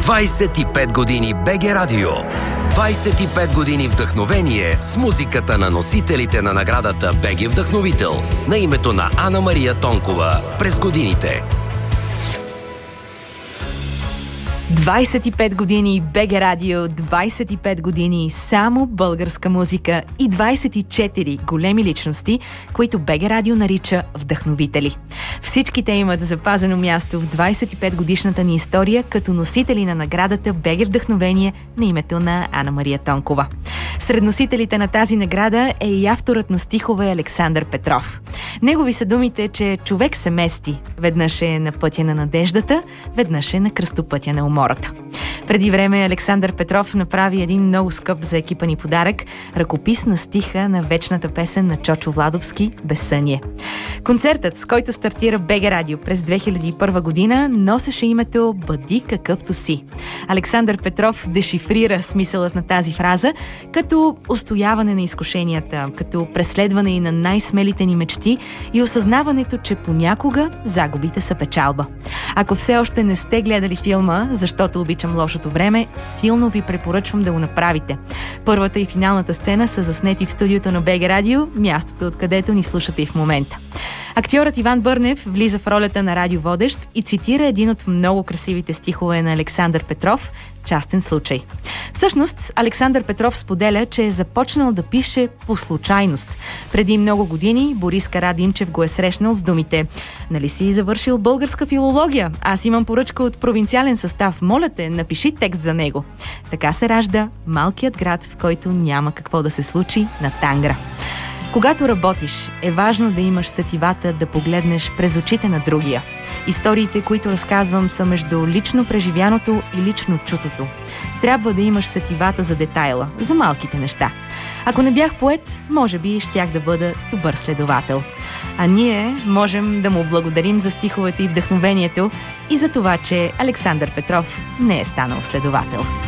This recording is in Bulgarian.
25 години БГ Радио. 25 години вдъхновение с музиката на носителите на наградата БГ Вдъхновител на името на Ана Мария Тонкова през годините. 25 години БГ Радио, 25 години само българска музика и 24 големи личности, които БГ Радио нарича вдъхновители. Всички те имат запазено място в 25 годишната ни история като носители на наградата БГ Вдъхновение на името на Ана Мария Тонкова. Сред носителите на тази награда е и авторът на стихове Александър Петров. Негови са думите, че човек се мести. Веднъж е на пътя на надеждата, веднъж е на кръстопътя на умората. Преди време Александър Петров направи един много скъп за екипа ни подарък – ръкопис на стиха на вечната песен на Чочо Владовски «Безсъние». Концертът, с който стартира БГ Радио през 2001 година, носеше името «Бъди какъвто си». Александър Петров дешифрира смисълът на тази фраза като устояване на изкушенията, като преследване и на най-смелите ни мечти и осъзнаването, че понякога загубите са печалба. Ако все още не сте гледали филма «Защото обичам лошото време», силно ви препоръчвам да го направите. Първата и финалната сцена са заснети в студиото на БГ Радио, мястото откъдето ни слушате и в момента. Актьорът Иван Бърнев влиза в ролята на радиоводещ и цитира един от много красивите стихове на Александър Петров «Частен случай». Всъщност, Александър Петров споделя, че е започнал да пише по случайност. Преди много години Борис Карадимчев го е срещнал с думите: «Нали си завършил българска филология? Аз имам поръчка от провинциален състав. Моля те, напиши текст за него». Така се ражда малкият град, в който няма какво да се случи, на Тангра. Когато работиш, е важно да имаш сетивата да погледнеш през очите на другия. Историите, които разказвам, са между лично преживяното и лично чутото. Трябва да имаш сетивата за детайла, за малките неща. Ако не бях поет, може би щях да бъда добър следовател. А ние можем да му благодарим за стиховете и вдъхновението и за това, че Александър Петров не е станал следовател.